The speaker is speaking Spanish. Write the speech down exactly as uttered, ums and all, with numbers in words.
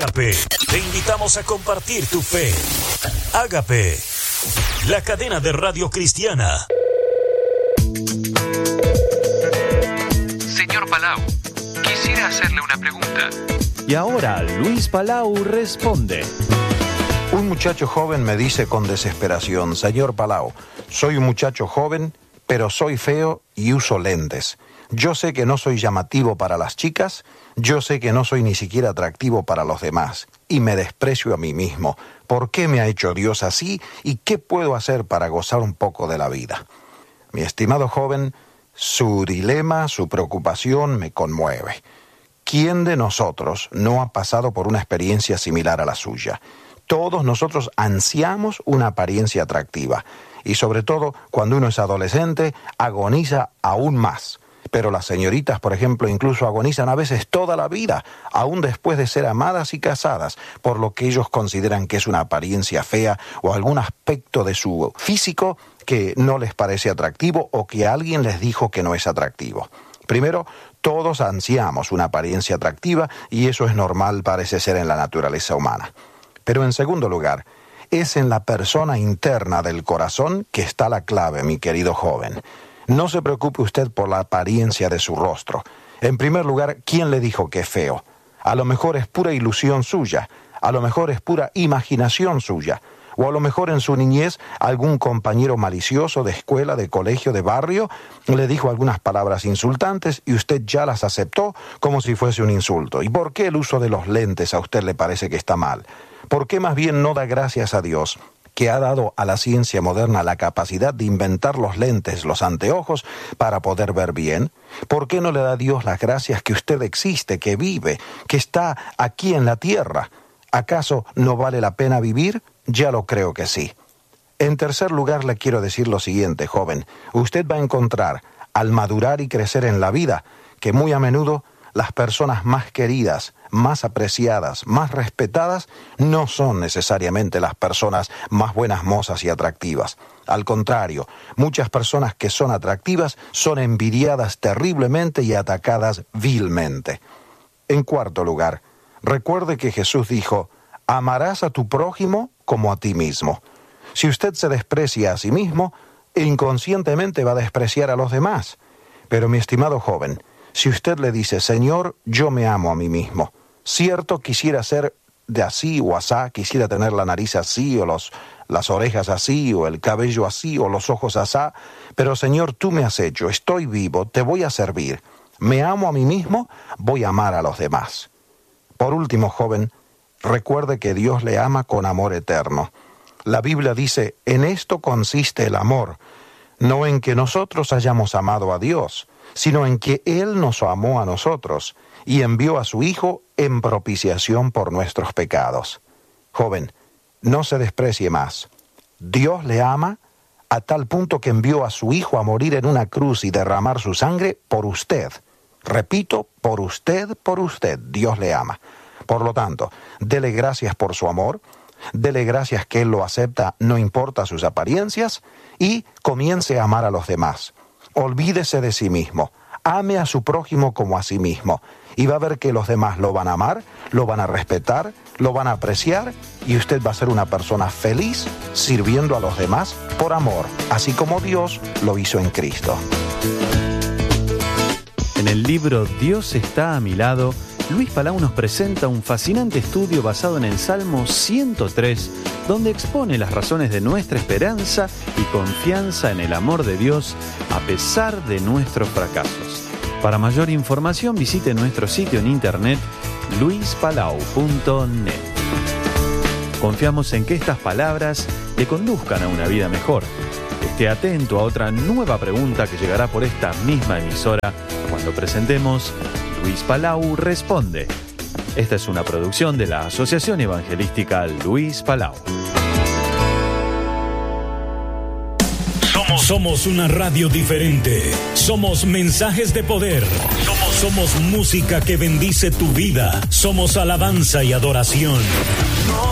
Ágape, te invitamos a compartir tu fe. Ágape, la cadena de radio cristiana. Señor Palau, quisiera hacerle una pregunta. Y ahora Luis Palau responde. Un muchacho joven me dice con desesperación: Señor Palau, soy un muchacho joven, pero soy feo y uso lentes. Yo sé que no soy llamativo para las chicas, yo sé que no soy ni siquiera atractivo para los demás, y me desprecio a mí mismo. ¿Por qué me ha hecho Dios así? ¿Y qué puedo hacer para gozar un poco de la vida? Mi estimado joven, su dilema, su preocupación me conmueve. ¿Quién de nosotros no ha pasado por una experiencia similar a la suya? Todos nosotros ansiamos una apariencia atractiva, y sobre todo cuando uno es adolescente, agoniza aún más. Pero las señoritas, por ejemplo, incluso agonizan a veces toda la vida, aún después de ser amadas y casadas, por lo que ellos consideran que es una apariencia fea o algún aspecto de su físico que no les parece atractivo o que alguien les dijo que no es atractivo. Primero, todos ansiamos una apariencia atractiva y eso es normal, parece ser, en la naturaleza humana. Pero en segundo lugar, es en la persona interna del corazón que está la clave, mi querido joven. No se preocupe usted por la apariencia de su rostro. En primer lugar, ¿quién le dijo que es feo? A lo mejor es pura ilusión suya, a lo mejor es pura imaginación suya, o a lo mejor en su niñez algún compañero malicioso de escuela, de colegio, de barrio, le dijo algunas palabras insultantes y usted ya las aceptó como si fuese un insulto. ¿Y por qué el uso de los lentes a usted le parece que está mal? ¿Por qué más bien no da gracias a Dios, que ha dado a la ciencia moderna la capacidad de inventar los lentes, los anteojos, para poder ver bien? ¿Por qué no le da a Dios las gracias que usted existe, que vive, que está aquí en la tierra? ¿Acaso no vale la pena vivir? Ya lo creo que sí. En tercer lugar, le quiero decir lo siguiente, joven. Usted va a encontrar, al madurar y crecer en la vida, que muy a menudo las personas más queridas, más apreciadas, más respetadas, no son necesariamente las personas más buenas mozas y atractivas. Al contrario, muchas personas que son atractivas son envidiadas terriblemente y atacadas vilmente. En cuarto lugar, recuerde que Jesús dijo: amarás a tu prójimo como a ti mismo. Si usted se desprecia a sí mismo, inconscientemente va a despreciar a los demás. Pero mi estimado joven, si usted le dice: Señor, yo me amo a mí mismo, cierto, quisiera ser de así o asá, quisiera tener la nariz así o los, las orejas así o el cabello así o los ojos asá, pero Señor, tú me has hecho, estoy vivo, te voy a servir, me amo a mí mismo, voy a amar a los demás. Por último, joven, recuerde que Dios le ama con amor eterno. La Biblia dice: en esto consiste el amor, no en que nosotros hayamos amado a Dios, sino en que Él nos amó a nosotros y envió a su Hijo en propiciación por nuestros pecados. Joven, no se desprecie más. Dios le ama a tal punto que envió a su Hijo a morir en una cruz y derramar su sangre por usted. Repito, por usted, por usted, Dios le ama. Por lo tanto, dele gracias por su amor, dele gracias que Él lo acepta, no importa sus apariencias, y comience a amar a los demás. Olvídese de sí mismo, ame a su prójimo como a sí mismo, y va a ver que los demás lo van a amar, lo van a respetar, lo van a apreciar, y usted va a ser una persona feliz sirviendo a los demás por amor, así como Dios lo hizo en Cristo. En el libro Dios está a mi lado, Luis Palau nos presenta un fascinante estudio basado en el Salmo ciento tres, donde expone las razones de nuestra esperanza y confianza en el amor de Dios a pesar de nuestros fracasos. Para mayor información visite nuestro sitio en internet luis palau punto net. Confiamos en que estas palabras le conduzcan a una vida mejor. Esté atento a otra nueva pregunta que llegará por esta misma emisora cuando presentemos Luis Palau Responde. Esta es una producción de la Asociación Evangelística Luis Palau. Somos, somos una radio diferente. Somos mensajes de poder. Somos, somos música que bendice tu vida. Somos alabanza y adoración.